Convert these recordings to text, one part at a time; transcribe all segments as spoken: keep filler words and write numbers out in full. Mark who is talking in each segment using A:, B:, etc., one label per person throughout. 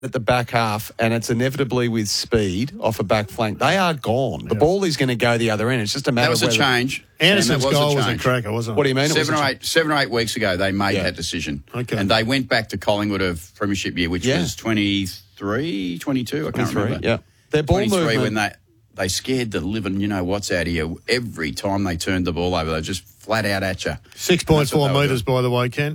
A: at the back half, and it's inevitably with speed off a back flank. They are gone. The ball is going to go the other end. It's just a matter
B: That was
A: of
B: a
A: whether...
B: change.
C: Anderson's
B: was
C: goal
B: a
C: was a
B: change.
C: cracker, wasn't it?
A: What do you mean? It
B: Seven
A: was
B: or
A: a
B: eight, seven or eight weeks ago, they made
A: Yeah.
B: that decision.
C: Okay.
B: And they went back to Collingwood of Premiership year, which
A: Yeah.
B: was twenty-three, twenty-two, I can't remember.
A: Yeah. Their ball
B: twenty-three
A: movement...
B: when they, they scared the living, you know what's out of you. Every time they turned the ball over, they just flat out at you.
C: six point four
B: That's what they were
C: metres, by the way, Ken.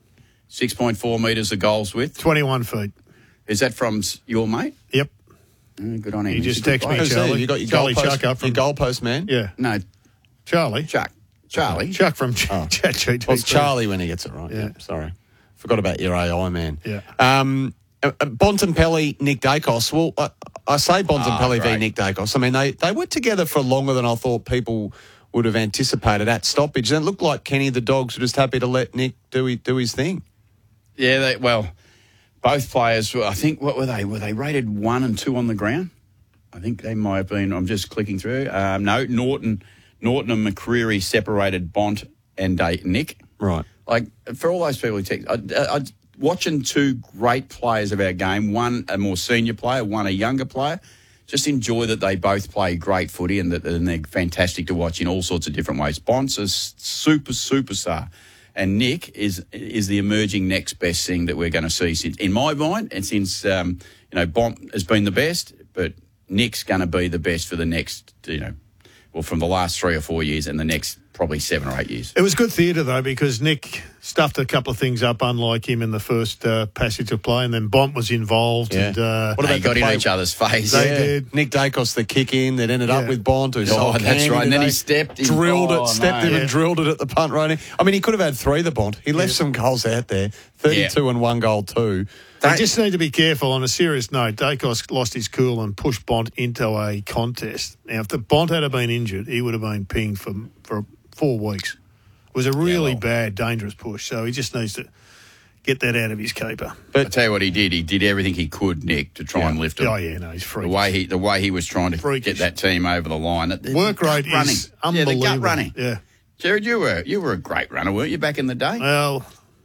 B: six point four metres the goals width.
C: twenty-one feet.
B: Is that from s- your mate?
C: Yep.
B: Mm, good on him.
C: He
B: He's
C: just
B: a good
C: texted me,
B: bloke.
A: Who's
C: Charlie.
A: there? You got your
C: Charlie
A: goalpost,
C: Chuck up from...
A: your goalpost man?
C: Yeah.
B: No,
C: Charlie.
B: Chuck. Charlie.
C: Chuck from Ch-
A: Oh.
C: ChatGPT.
A: Well, it's Charlie when he gets it right. Yeah.
C: Yeah.
A: Sorry. Forgot about your A I, man.
C: Yeah.
A: Um, uh, uh, Bontempelli, Nick Dacos. Well, I, I say Bontempelli
B: Ah,
A: v
B: great.
A: Nick Dacos. I mean, they, they were together for longer than I thought people would have anticipated at stoppage. And it looked like Kenny, the Dogs, were just happy to let Nick do, he, do his thing.
B: Yeah, they, well, both players, I think, what were they? Were they rated one and two on the ground? I think they might have been. I'm just clicking through. Um, no, Norton, Norton and McCreary separated Bont and uh, Nick.
A: Right.
B: Like, for all those people who text, I, I, I, watching two great players of our game, one a more senior player, one a younger player, just enjoy that they both play great footy and that and they're fantastic to watch in all sorts of different ways. Bont's a super, superstar. And Nick is is the emerging next best thing that we're going to see, since, in my mind, and since, um, you know, Bont has been the best, but Nick's going to be the best for the next, you know, well, from the last three or four years and the next probably seven or eight years.
C: It was good theatre, though, because Nick stuffed a couple of things up, unlike him in the first uh, passage of play, and then Bont was involved.
A: Yeah.
C: And, uh,
A: What
B: They
A: about
B: got
A: the
B: in
A: play-
B: each other's face.
C: They
A: Yeah.
C: did.
A: Nick Dacos, the kick in that ended up
C: Yeah.
A: with Bont, who
B: Oh,
A: sold
B: that's
A: candy
B: right. And then he
A: today,
B: stepped in.
A: drilled
B: Oh,
A: it, stepped
B: no.
A: him
C: Yeah.
A: and drilled it at the punt right in. I mean, he could have had three, the Bont. He left
C: Yeah.
A: some goals out there, thirty-two and one goal, two.
C: They just need to be careful. On a serious note, Dacos lost his cool and pushed Bont into a contest. Now, if the Bont had been injured, he would have been pinged for for four weeks. It was a really
B: well.
C: bad, dangerous push. So he just needs to get that out of his keeper.
B: I tell you what he did. He did everything he could, Nick, to try and lift it.
C: Oh yeah, no, he's
B: The
C: freakish.
B: way he, the way he was trying to
C: Freakish.
B: get that team over the line. The- the
C: Work
B: gut
C: rate
B: running.
C: is
B: Yeah, the
C: unbelievable.
B: gut running.
C: Yeah.
B: Jared, you were you were a great runner, weren't you, back in the day?
C: Well,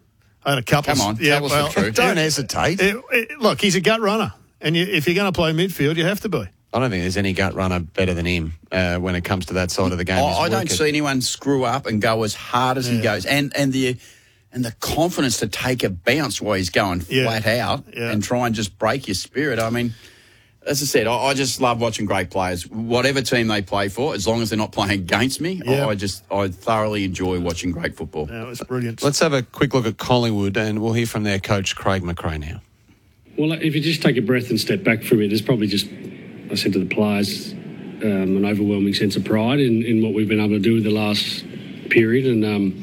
C: I had a couple.
B: Come on,
C: yeah,
B: tell us
C: well,
B: the truth.
A: Don't hesitate.
C: it- it- look, he's a gut runner, and you, if you're going to play midfield, you have to be.
A: I don't think there's any gut runner better than him uh, when it comes to that side of the game.
B: I,
A: His
B: I don't
A: work
B: see anyone screw up and go as hard as he
C: Yeah.
B: goes, and and the and the confidence to take a bounce while he's going
C: Yeah.
B: flat out
C: Yeah.
B: and try and just break your spirit. I mean, as I said, I, I just love watching great players, whatever team they play for, as long as they're not playing against me.
C: Yeah.
B: I, I just I thoroughly enjoy watching great football.
C: Yeah, it was brilliant.
A: Let's have a quick look at Collingwood, and we'll hear from their coach, Craig McRae, now.
D: Well, if you just take a breath and step back from it, there's probably just, I said to the players, um, an overwhelming sense of pride in, in what we've been able to do the last period. And, um,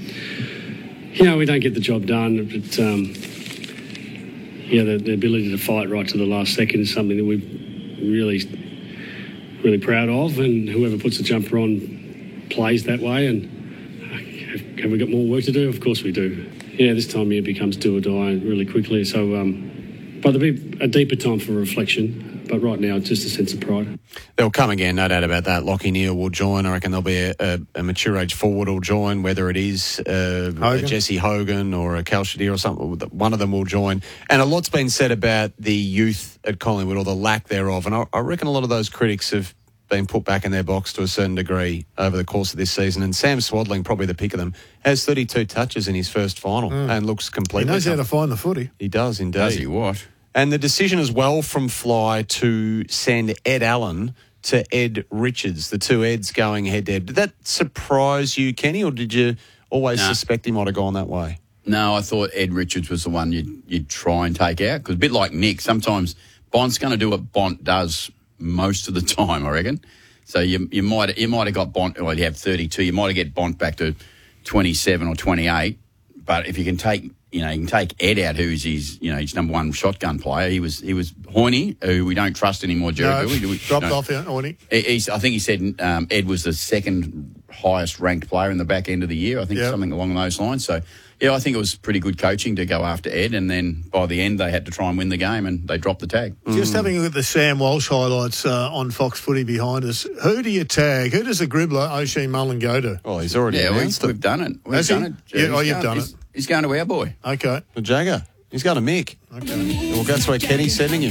D: you know, we don't get the job done, but, um, yeah, the, the ability to fight right to the last second is something that we're really, really proud of. And whoever puts the jumper on plays that way. And have, have we got more work to do? Of course we do. Yeah, this time of year becomes do or die really quickly. So, um, but there'll be a deeper time for reflection. But right now, it's just a sense of pride.
A: They'll come again, no doubt about that. Lockie Neal will join. I reckon there'll be a, a, a mature age forward will join, whether it is uh, a Jesse Hogan or a Cal Shadir or something. One of them will join. And a lot's been said about the youth at Collingwood, or the lack thereof. And I, I reckon a lot of those critics have been put back in their box to a certain degree over the course of this season. And Sam Swadling, probably the pick of them, has thirty-two touches in his first final mm. and looks
C: he
A: completely...
C: knows how to find the footy.
A: He does, indeed.
B: Does he what?
A: And the decision as well from Fly to send Ed Allen to Ed Richards, the two Eds going head-to-head. Did that surprise you, Kenny, or did you always
B: Nah.
A: suspect he might have gone that way?
B: No, I thought Ed Richards was the one you'd, you'd try and take out. Because a bit like Nick, sometimes Bont's going to do what Bont does most of the time, I reckon. So you you might you might have got Bont, well, you have thirty-two, you might have get Bont back to twenty-seven or twenty-eight. But if you can take, you know, you can take Ed out, who's his, you know, his number one shotgun player. He was he was Hoyne, who we don't trust anymore, Jared.
C: No,
B: do we? Do we?
C: dropped
B: No.
C: off, yeah, Hoyne.
B: He, he's, I think he said um, Ed was the second highest ranked player in the back end of the year. I think
C: Yep.
B: something along those lines. So, yeah, I think it was pretty good coaching to go after Ed, and then by the end they had to try and win the game, and they dropped the tag.
C: Just having a look at the Sam Walsh highlights uh, on Fox Footy behind us. Who do you tag? Who does the dribbler Oisin Mullen go to?
A: Oh, he's already
B: Yeah, we've,
A: announced
B: we've
A: it.
B: done it. We've
C: Has he?
B: done it.
C: Yeah, oh,
B: He's
C: you've
B: going-
C: done
B: he's-
C: it.
B: He's going to our boy.
C: Okay.
A: The Jagger. He's going to Mick.
C: Okay.
A: We'll Well, that's where Kenny's sending you.